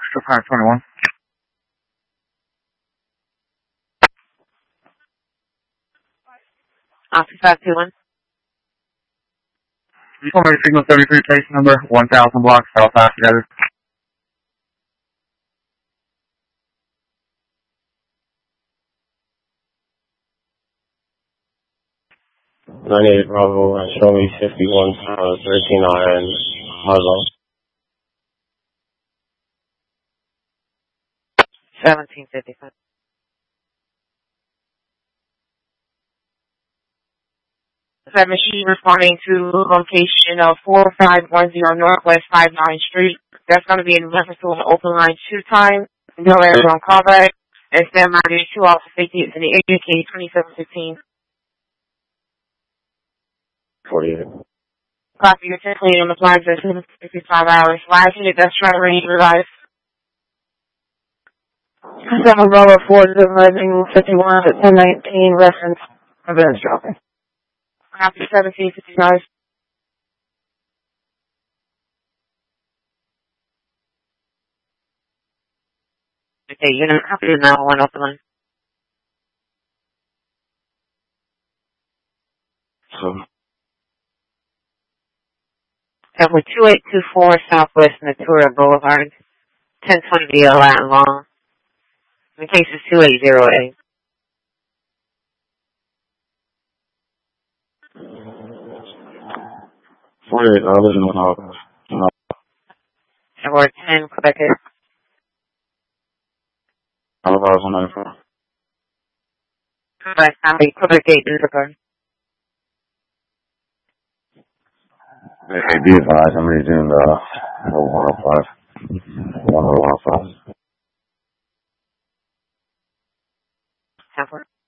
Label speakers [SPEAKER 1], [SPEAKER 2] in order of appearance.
[SPEAKER 1] 521.
[SPEAKER 2] Officer 521.
[SPEAKER 1] You told me signal 73 place number 1000 block south together.
[SPEAKER 3] Bravo, and show me 51, 13 RN, Muslim.
[SPEAKER 2] 1755. That machine responding to location of 4510 Northwest 59th Street. That's going to be in reference to an open line 2 time. No errors on callback. And stand by 2 Officer Safety in the AJK 2715.
[SPEAKER 3] 48.
[SPEAKER 2] Copy your 10 on the flight for 55 hours. Last unit, that's trying to ready to realize. Summer Bravo 41151 at 1019 reference events dropping. Copy 1759. Okay, unit copy is now one open line. With 2824 Southwest Natura Boulevard, 1020 Latin Long. The case is 2808.
[SPEAKER 3] 48, I live in the house.
[SPEAKER 2] And we're 10 Quebec.
[SPEAKER 3] Alabama 194.
[SPEAKER 2] Quebec, Quebec 8 Intercard.
[SPEAKER 3] Hey, be advised, I'm redoing the 105. 105.
[SPEAKER 2] Halfway.